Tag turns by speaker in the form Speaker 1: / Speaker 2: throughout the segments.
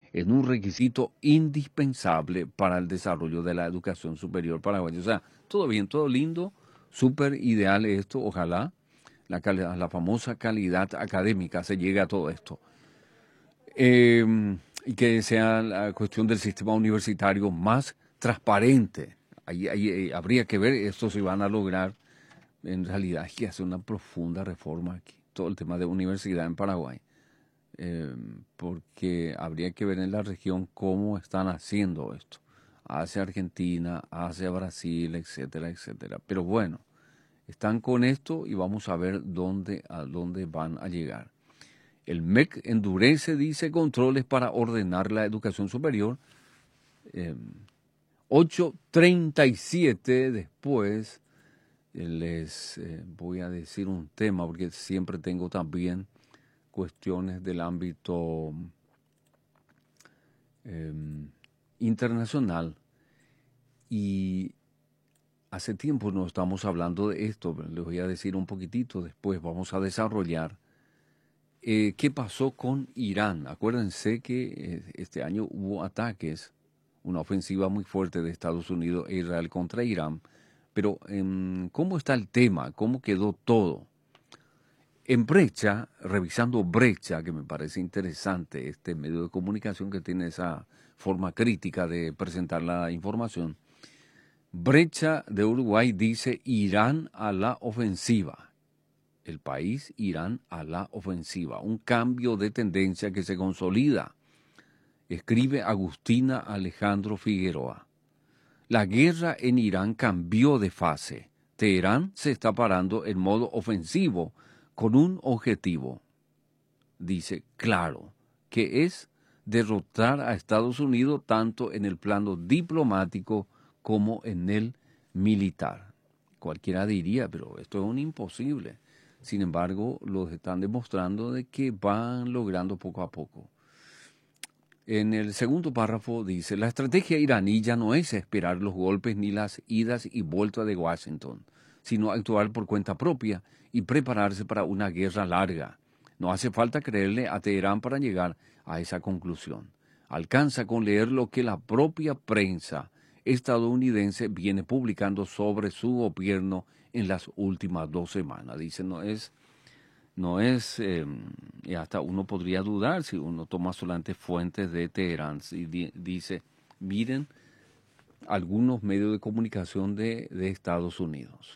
Speaker 1: en un requisito indispensable para el desarrollo de la educación superior paraguaya. O sea, todo bien, todo lindo, súper ideal esto, ojalá la famosa calidad académica se llegue a todo esto. Y que sea la cuestión del sistema universitario más transparente. Ahí habría que ver esto si van a lograr. En realidad hay que hacer una profunda reforma aquí, todo el tema de universidad en Paraguay, porque habría que ver en la región cómo están haciendo esto, hacia Argentina, hacia Brasil, etcétera, etcétera. Pero bueno, están con esto y vamos a ver a dónde van a llegar. El MEC endurece, dice, controles para ordenar la educación superior. 8:37 después. Les voy a decir un tema, porque siempre tengo también cuestiones del ámbito internacional. Y hace tiempo no estamos hablando de esto, pero les voy a decir un poquitito después, vamos a desarrollar qué pasó con Irán. Acuérdense que este año hubo ataques, una ofensiva muy fuerte de Estados Unidos e Israel contra Irán. Pero, ¿cómo está el tema? ¿Cómo quedó todo? En Brecha, revisando Brecha, que me parece interesante, este medio de comunicación que tiene esa forma crítica de presentar la información, Brecha de Uruguay dice Irán a la ofensiva. El país Irán a la ofensiva. Un cambio de tendencia que se consolida. Escribe Agustina Alejandro Figueroa. La guerra en Irán cambió de fase. Teherán se está parando en modo ofensivo con un objetivo, dice, claro, que es derrotar a Estados Unidos tanto en el plano diplomático como en el militar. Cualquiera diría, pero esto es un imposible. Sin embargo, los están demostrando de que van logrando poco a poco. En el segundo párrafo dice, la estrategia iraní ya no es esperar los golpes ni las idas y vueltas de Washington, sino actuar por cuenta propia y prepararse para una guerra larga. No hace falta creerle a Teherán para llegar a esa conclusión. Alcanza con leer lo que la propia prensa estadounidense viene publicando sobre su gobierno en las últimas 2 semanas. Dice, y hasta uno podría dudar si uno toma solamente fuentes de Teherán y dice, miren algunos medios de comunicación de Estados Unidos.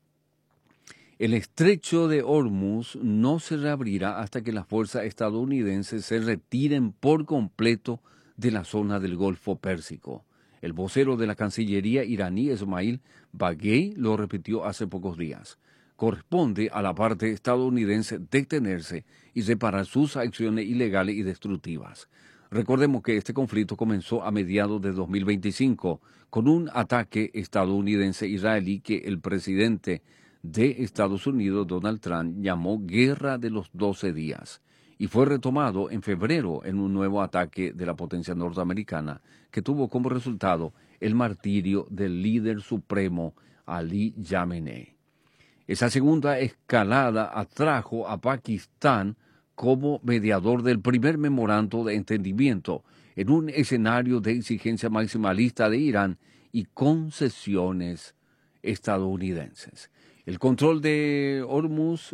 Speaker 1: El estrecho de Hormuz no se reabrirá hasta que las fuerzas estadounidenses se retiren por completo de la zona del Golfo Pérsico. El vocero de la Cancillería iraní, Esmail Baghei, lo repitió hace pocos días. Corresponde a la parte estadounidense detenerse y reparar sus acciones ilegales y destructivas. Recordemos que este conflicto comenzó a mediados de 2025 con un ataque estadounidense-israelí que el presidente de Estados Unidos, Donald Trump, llamó Guerra de los 12 días y fue retomado en febrero en un nuevo ataque de la potencia norteamericana que tuvo como resultado el martirio del líder supremo Ali Khamenei. Esa segunda escalada atrajo a Pakistán como mediador del primer memorando de entendimiento en un escenario de exigencia maximalista de Irán y concesiones estadounidenses. El control de Hormuz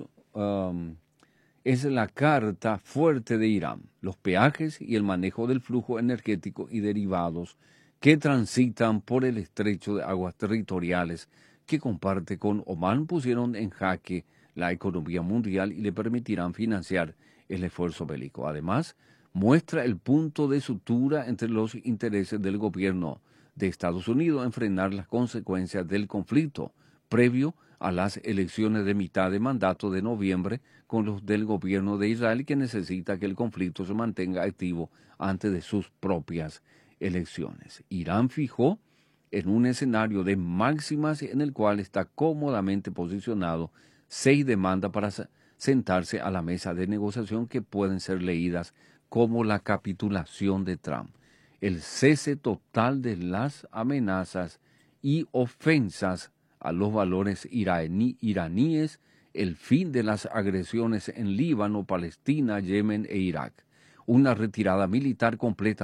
Speaker 1: es la carta fuerte de Irán, los peajes y el manejo del flujo energético y derivados que transitan por el estrecho de aguas territoriales que comparte con Omán pusieron en jaque la economía mundial y le permitirán financiar el esfuerzo bélico. Además, muestra el punto de sutura entre los intereses del gobierno de Estados Unidos en frenar las consecuencias del conflicto, previo a las elecciones de mitad de mandato de noviembre con los del gobierno de Israel, que necesita que el conflicto se mantenga activo antes de sus propias elecciones. Irán fijó en un escenario de máximas en el cual está cómodamente posicionado 6 demandas para sentarse a la mesa de negociación que pueden ser leídas como la capitulación de Trump, el cese total de las amenazas y ofensas a los valores iraníes, el fin de las agresiones en Líbano, Palestina, Yemen e Irak, una retirada militar completa